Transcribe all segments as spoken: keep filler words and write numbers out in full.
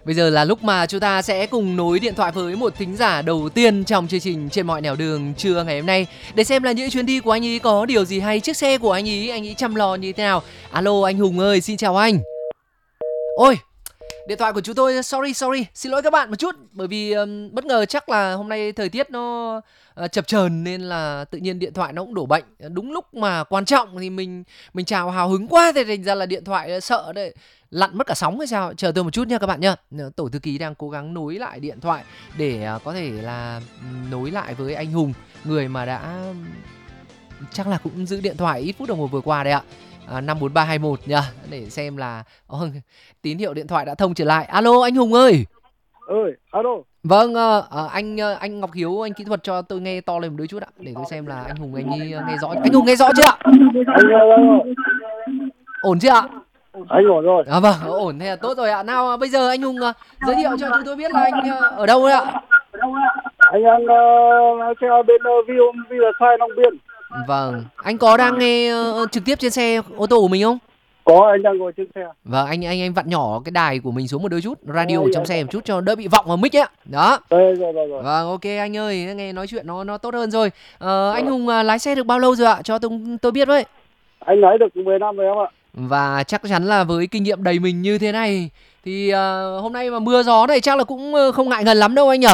Bây giờ là lúc mà chúng ta sẽ cùng nối điện thoại với một thính giả đầu tiên trong chương trình Trên Mọi Nẻo Đường trưa ngày hôm nay, để xem là những chuyến đi của anh ấy có điều gì hay, chiếc xe của anh ấy, anh ấy chăm lo như thế nào. Alo, anh Hùng ơi, xin chào anh. Ôi, điện thoại của chúng tôi, sorry sorry, xin lỗi các bạn một chút, bởi vì um, bất ngờ chắc là hôm nay thời tiết nó uh, chập chờn nên là tự nhiên điện thoại nó cũng đổ bệnh. Đúng lúc mà quan trọng thì mình mình chào hào hứng quá thì thành ra là điện thoại sợ đấy lặn mất cả sóng hay sao. Chờ tôi một chút nha các bạn nhá. Tổ thư ký đang cố gắng nối lại điện thoại để uh, có thể là um, nối lại với anh Hùng, người mà đã um, chắc là cũng giữ điện thoại ít phút đồng hồ vừa qua đấy ạ. À, năm bốn ba hai một nha, để xem là oh, tín hiệu điện thoại đã thông trở lại. Alo anh Hùng ơi. Ơi, alo. Vâng, uh, anh uh, anh Ngọc Hiếu, anh kỹ thuật cho tôi nghe to lên một đôi chút ạ, để tôi xem là anh Hùng anh ấy nghe rõ. Anh Hùng nghe rõ chưa ạ? Anh Ổn chưa ạ? anh ổn rồi. À vâng, ổn thế là tốt rồi ạ. Nào bây giờ anh Hùng uh, giới thiệu cho chúng tôi biết là anh uh, ở đâu đấy ạ? Anh đang uh, theo bên uh, Viu Viu Long Biên. Vâng, anh có đang nghe uh, trực tiếp trên xe ô tô của mình không? Có, anh đang ngồi trên xe. Vâng, anh anh anh vặn nhỏ cái đài của mình xuống một đôi chút, radio ở trong xe một chút cho đỡ bị vọng vào mic ấy. Đó. Đây, rồi, rồi, rồi. Vâng, ok anh ơi, nghe nói chuyện nó nó tốt hơn rồi. Ờ, anh Hùng uh, lái xe được bao lâu rồi ạ? Cho tôi tôi biết với. Anh lái được mười năm rồi em ạ. Và chắc chắn là với kinh nghiệm đầy mình như thế này thì uh, hôm nay mà mưa gió này chắc là cũng không ngại ngần lắm đâu anh nhỉ?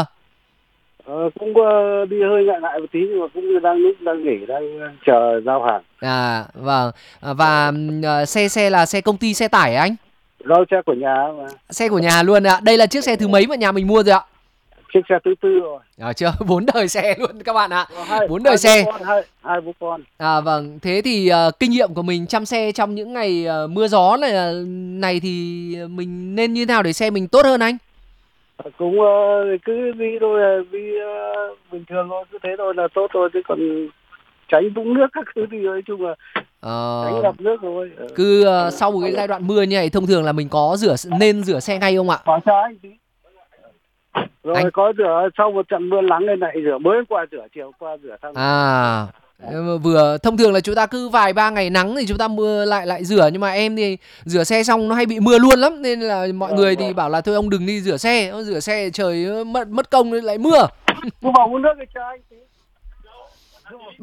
Ờ, cũng uh, đi hơi ngại ngại một tí nhưng mà cũng đang lúc đang nghỉ, đang chờ giao hàng. À vâng. Và uh, xe xe là xe công ty xe tải anh? Đâu, xe của nhà mà. Xe của nhà luôn ạ. Đây là chiếc xe thứ mấy mà nhà mình mua rồi ạ? Chiếc xe thứ tư rồi. À, chưa, bốn đời xe luôn các bạn ạ. Hai, bốn đời hai xe. Con, hai, hai bố con. À vâng, thế thì uh, kinh nghiệm của mình chăm xe trong những ngày uh, mưa gió này này thì mình nên như thế nào để xe mình tốt hơn anh? Cũng uh, cứ đi thôi, đi uh, bình thường thôi, cứ thế thôi là tốt thôi, chứ còn tránh vũng nước các thứ thì nói chung là ờ, tránh ngập nước thôi. Ừ. Cứ uh, sau một cái giai đoạn mưa như này thông thường là mình có rửa nên rửa xe ngay không ạ? Có trái tí. Rồi Anh... có rửa sau một trận mưa nắng lên lại rửa, mới qua rửa, chiều qua rửa xong. À vừa thông thường là chúng ta cứ vài ba ngày nắng thì chúng ta mưa lại lại rửa, nhưng mà em thì rửa xe xong nó hay bị mưa luôn lắm nên là mọi người thì bảo là thôi ông đừng đi rửa xe, rửa xe trời mất mất công lại mưa. Cứ vào uống nước cái trái tí.